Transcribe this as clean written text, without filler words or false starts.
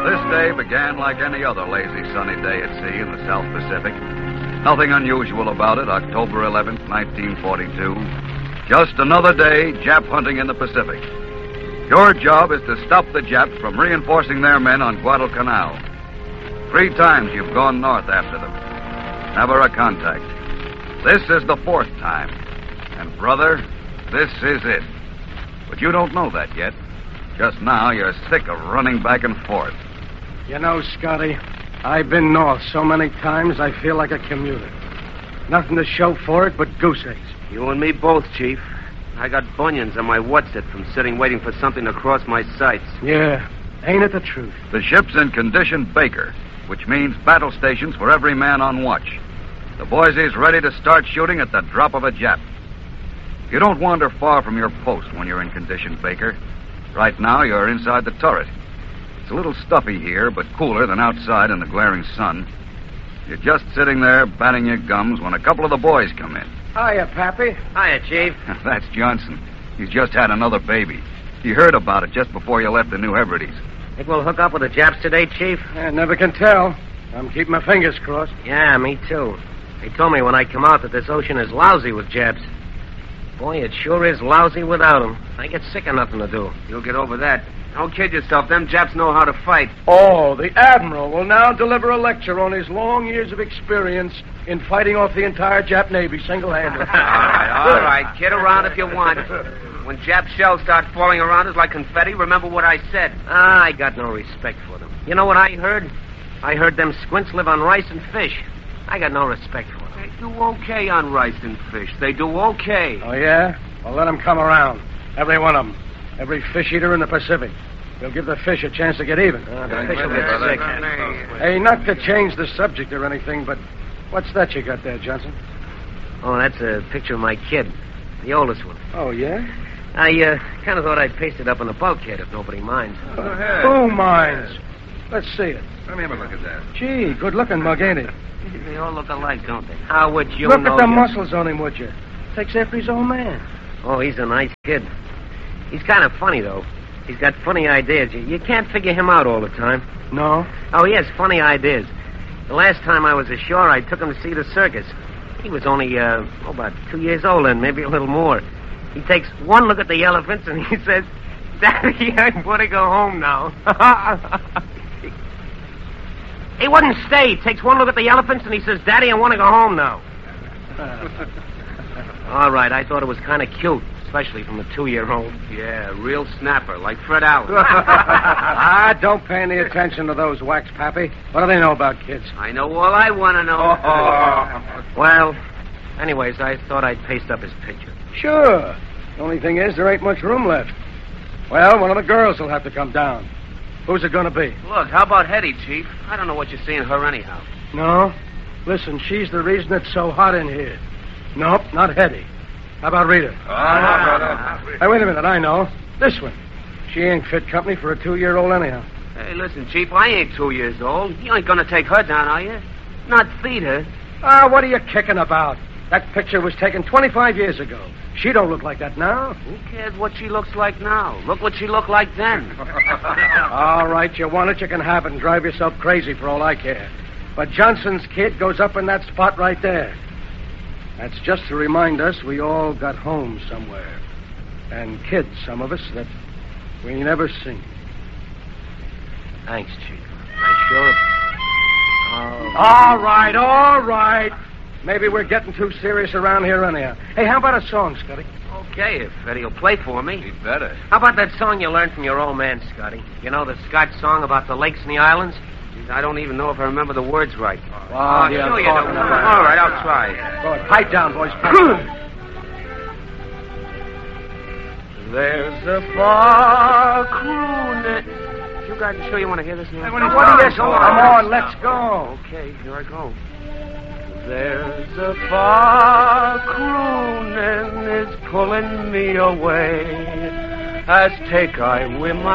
This day began like any other lazy sunny day at sea in the South Pacific. Nothing unusual about it, October 11th, 1942. Just another day Jap hunting in the Pacific. Your job is to stop the Japs from reinforcing their men on Guadalcanal. 3 times you've gone north after them. Never a contact. This is the 4th time. And, brother, this is it. But you don't know that yet. Just now, you're sick of running back and forth. You know, Scotty, I've been north so many times I feel like a commuter. Nothing to show for it but goose eggs. You and me both, Chief. I got bunions on my what's-it from sitting waiting for something to cross my sights. Yeah, ain't it the truth? The ship's in condition Baker, which means battle stations for every man on watch. The Boise's ready to start shooting at the drop of a Jap. You don't wander far from your post when you're in condition Baker. Right now, you're inside the turret. It's a little stuffy here, but cooler than outside in the glaring sun. You're just sitting there batting your gums when a couple of the boys come in. Hiya, Pappy. Hiya, Chief. That's Johnson. He's just had another baby. He heard about it just before you left the New Hebrides. Think we'll hook up with the Japs today, Chief? I never can tell. I'm keeping my fingers crossed. Yeah, me too. They told me when I come out that this ocean is lousy with Japs. Boy, it sure is lousy without them. I get sick of nothing to do. You'll get over that. Don't kid yourself. Them Japs know how to fight. Oh, the Admiral will now deliver a lecture on his long years of experience in fighting off the entire Jap Navy single-handed. All right. Kid around if you want. When Jap shells start falling around us like confetti, remember what I said. I got no respect for them. You know what I heard? I heard them squints live on rice and fish. I got no respect for them. They do okay on rice and fish. They do okay. Oh, yeah? Well, let them come around. Every one of them. Every fish eater in the Pacific. We'll give the fish a chance to get even. The fish will get sick. Hey, not to change the subject or anything, but what's that you got there, Johnson? Oh, that's a picture of my kid. The oldest one. Oh, yeah? I kind of thought I'd paste it up on the bulkhead if nobody minds. Who minds? Let's see it. Let me have a look at that. Gee, good-looking mug, ain't he? They all look alike, don't they? How would you Look know? at the muscles on him, would you? Takes after his own man. Oh, he's a nice kid. He's kind of funny, though. He's got funny ideas. You can't figure him out all the time. No? Oh, he has funny ideas. The last time I was ashore, I took him to see the circus. He was only, about 2 years old then, maybe a little more. He takes one look at the elephants and he says, Daddy, I want to go home now. He wouldn't stay. He takes one look at the elephants and he says, Daddy, I want to go home now. All right, I thought it was kind of cute, especially from a 2-year-old. Yeah, real snapper, like Fred Allen. Don't pay any attention to those whacks, Pappy. What do they know about kids? I know all I want to know. Well, anyways, I thought I'd paste up his picture. Sure. The only thing is, there ain't much room left. Well, one of the girls will have to come down. Who's it going to be? Look, how about Hetty, Chief? I don't know what you see in her anyhow. No? Listen, she's the reason it's so hot in here. Nope, not Hetty. How about Rita? Hey, wait a minute, I know. This one. She ain't fit company for a 2-year-old anyhow. Hey, listen, Chief, I ain't 2 years old. You ain't going to take her down, are you? Not feed her. What are you kicking about? That picture was taken 25 years ago. She don't look like that now. Who cares what she looks like now? Look what she looked like then. All right, you want it, you can have it and drive yourself crazy for all I care. But Johnson's kid goes up in that spot right there. That's just to remind us we all got home somewhere. And kids, some of us, that we never seen. Thanks, Chief. I sure... All right. Maybe we're getting too serious around here anyhow. Hey, how about a song, Scotty? Okay, if Eddie will play for me. He'd better. How about that song you learned from your old man, Scotty? You know, the Scotch song about the lakes and the islands? I don't even know if I remember the words right. Oh, yeah, sure you don't. All right, I'll try. Go ahead. Pipe down, boys. There's a far crooning... You guys sure you want to hear this now? What are you? Come on, let's go. Okay, here I go. There's a far crooning is pulling me away as take I with my